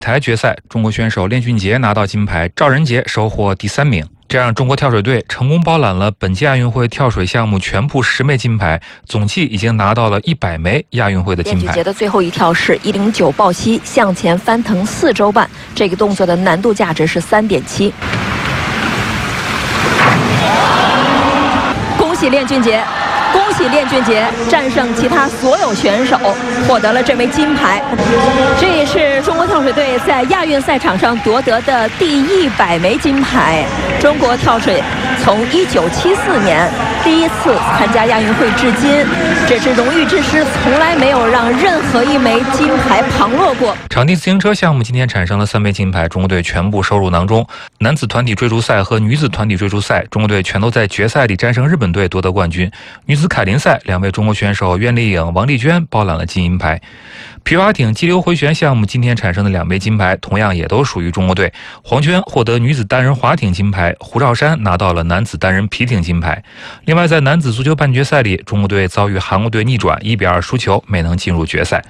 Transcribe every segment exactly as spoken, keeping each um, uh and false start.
台决赛，中国选手练俊杰拿到金牌，赵仁杰收获第三名。这样，中国跳水队成功包揽了本届亚运会跳水项目全部十枚金牌，总计已经拿到了一百枚亚运会的金牌。 练俊杰的最后一跳是一零九抱膝向前翻腾四周半，这个动作的难度价值是三点七。恭喜练俊杰！恭喜练俊杰战胜其他所有选手，获得了这枚金牌。这也是中国跳水队在亚运赛场上夺得的第一百枚金牌。中国跳水从一九七四年第一次参加亚运会至今，这是荣誉之师，从来没有让任何一枚金牌旁落过。 场地自行车项目今天产生了三枚金牌，中国队全部收入囊中。男子团体追逐赛和女子团体追逐赛，中国队全都在决赛里战胜日本队夺得冠军。女子凯林赛，两位中国选手苑丽颖、王丽娟包揽了金银牌。皮划艇激流回旋项目今天产生的两枚金牌，同样也都属于中国队。黄娟获得女子单人划艇金牌，胡兆山拿到了男子单人皮艇金牌。另外，在男子足球半决赛里，中国队遭遇韩国队逆转，一比二输球，没能进入决赛。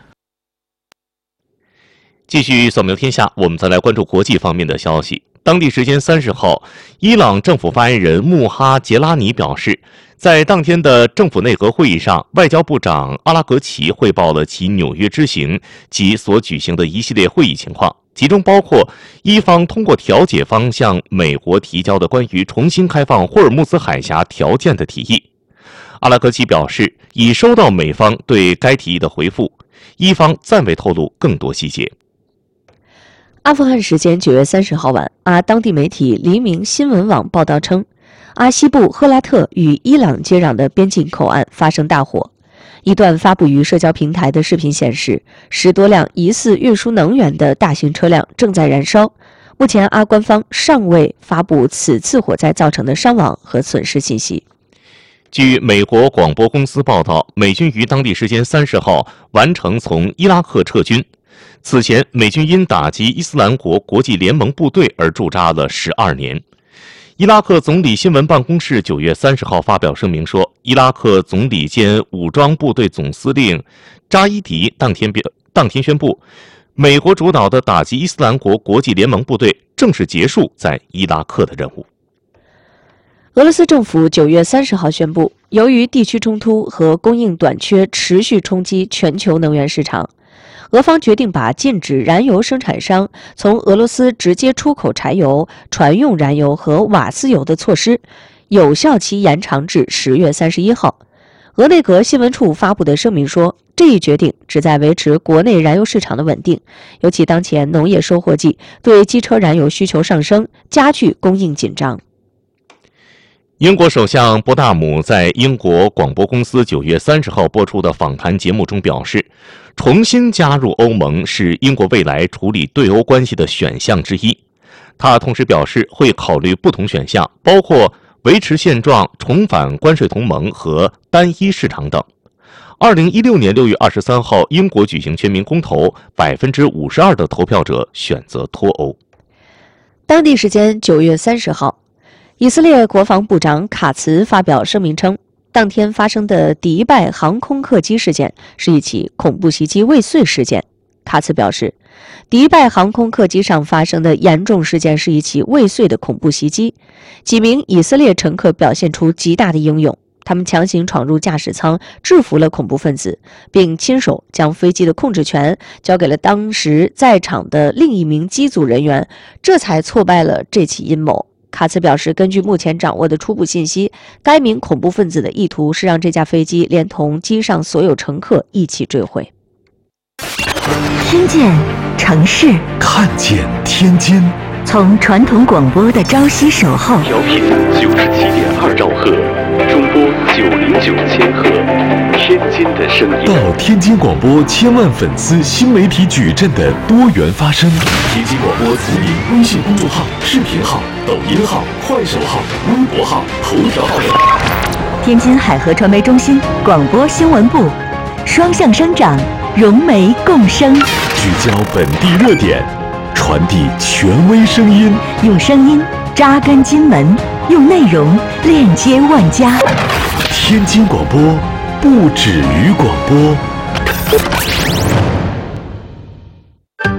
继续扫描天下，我们再来关注国际方面的消息。当地时间三十号，伊朗政府发言人穆哈杰拉尼表示，在当天的政府内阁会议上，外交部长阿拉格齐汇报了其纽约之行及所举行的一系列会议情况，其中包括伊方通过调解方向美国提交的关于重新开放霍尔木兹海峡条件的提议。阿拉格齐表示，已收到美方对该提议的回复，伊方暂未透露更多细节。 阿富汗时间九月三十号晚，阿当地媒体黎明新闻网报道称，阿西部赫拉特与伊朗接壤的边境口岸发生大火。一段发布于社交平台的视频显示，十多辆疑似运输能源的大型车辆正在燃烧。目前，阿官方尚未发布此次火灾造成的伤亡和损失信息。 据美国广播公司报道，美军于当地时间三十号完成从伊拉克撤军。此前，美军因打击伊斯兰国国际联盟部队而驻扎了十二年。伊拉克总理新闻办公室九月三十号发表声明说，伊拉克总理兼武装部队总司令扎伊迪当天表当天宣布，美国主导的打击伊斯兰国国际联盟部队正式结束在伊拉克的任务。 俄罗斯政府九月三十号宣布，由于地区冲突和供应短缺持续冲击全球能源市场，俄方决定把禁止燃油生产商从俄罗斯直接出口柴油、船用燃油和瓦斯油的措施有效期延长至十月三十一号。俄内阁新闻处发布的声明说，这一决定旨在维持国内燃油市场的稳定，尤其当前农业收获季，对机车燃油需求上升，加剧供应紧张。 英国首相博纳姆在英国广播公司九月三十号播出的访谈节目中表示，重新加入欧盟是英国未来处理对欧关系的选项之一。他同时表示会考虑不同选项，包括维持现状、重返关税同盟和单一市场等。二零一六年六月二十三号，英国举行全民公投，百分之五十二的投票者选择脱欧。 当地时间九月三十号，以色列国防部长卡茨发表声明称，当天发生的迪拜航空客机事件是一起恐怖袭击未遂事件。卡茨表示，迪拜航空客机上发生的严重事件是一起未遂的恐怖袭击，几名以色列乘客表现出极大的英勇，他们强行闯入驾驶舱，制服了恐怖分子，并亲手将飞机的控制权交给了当时在场的另一名机组人员，这才挫败了这起阴谋。卡茨表示，根据目前掌握的初步信息，该名恐怖分子的意图是让这架飞机连同机上所有乘客一起坠毁。 听见城市， 看见天津， 从传统广播的朝夕守候， 调频九十七点二兆赫，中波九零九千赫，天津的声音。 到天津广播千万粉丝新媒体矩阵的多元发声。天津广播足音微信公众号、视频号、抖音号、快手号、微博号、头条号等。 天津海河传媒中心广播新闻部，双向生长，融媒共生， 聚焦本地热点，传递权威声音， 用声音扎根津门，用内容链接万家。 天津广播不止于广播。 进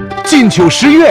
进九十月，